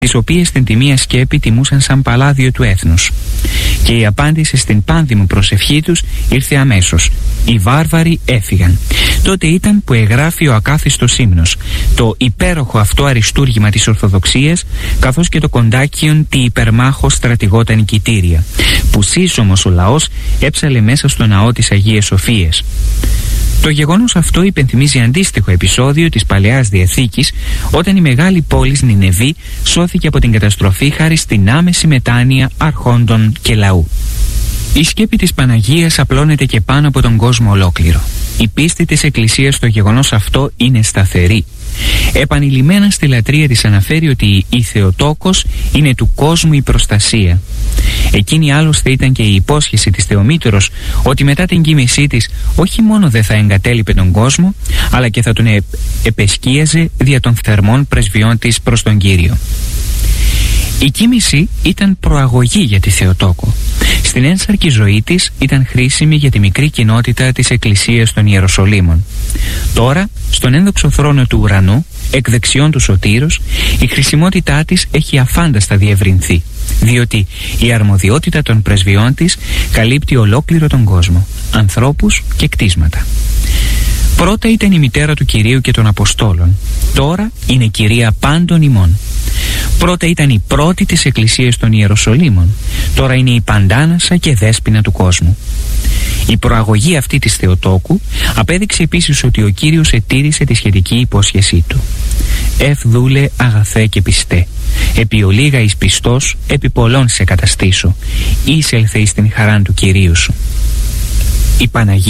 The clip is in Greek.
τις οποίες την τιμία σκέπη τιμούσαν σαν παλάδιο του έθνους. Και η απάντηση στην πάνδημη προσευχή τους ήρθε αμέσως. Οι βάρβαροι έφυγαν. Τότε ήταν που εγγράφει ο ακάθιστος ύμνος, το υπέροχο αυτό αριστούργημα της Ορθοδοξίας, καθώς και το κοντάκιον «Τι υπερμάχος στρατηγό τα νικητήρια», που σύσσωμος ο λαός έψαλε μέσα στο ναό της Αγίας Σοφίας. Το γεγονός αυτό υπενθυμίζει αντίστοιχο επεισόδιο της Παλαιάς Διαθήκης, όταν η μεγάλη πόλη Νινεβή σώθηκε από την καταστροφή χάρη στην άμεση μετάνοια αρχόντων και λαού. Η σκέπη της Παναγίας απλώνεται και πάνω από τον κόσμο ολόκληρο. Η πίστη της Εκκλησίας στο γεγονός αυτό είναι σταθερή. Επανειλημμένα στη λατρεία της αναφέρει ότι η Θεοτόκος είναι του κόσμου η προστασία. Εκείνη άλλωστε ήταν και η υπόσχεση της Θεομήτωρος ότι μετά την κοίμησή της όχι μόνο δεν θα εγκατέλειπε τον κόσμο, αλλά και θα τον επεσκίαζε δια των θερμών πρεσβειών της προς τον Κύριο. Η κοίμηση ήταν προαγωγή για τη Θεοτόκο. Στην ένσαρκη ζωή της ήταν χρήσιμη για τη μικρή κοινότητα της Εκκλησίας των Ιεροσολύμων. Τώρα, στον ένδοξο θρόνο του ουρανού, εκ δεξιών του Σωτήρος, η χρησιμότητά της έχει αφάνταστα διευρυνθεί, διότι η αρμοδιότητα των πρεσβειών της καλύπτει ολόκληρο τον κόσμο, ανθρώπους και κτίσματα. Πρώτα ήταν η μητέρα του Κυρίου και των Αποστόλων, τώρα είναι κυρία πάντων ημών. Πρώτα ήταν η πρώτη της Εκκλησίας των Ιεροσολύμων, τώρα είναι η παντάνασα και δέσποινα του κόσμου. Η προαγωγή αυτή της Θεοτόκου απέδειξε επίσης ότι ο Κύριος ετήρησε τη σχετική υπόσχεσή του. «Δούλε αγαθέ και πιστέ, επί ολίγα εις πιστός, επί πολλών σε καταστήσω, εισέλθε εις την χαράν του Κυρίου σου». Η Παναγία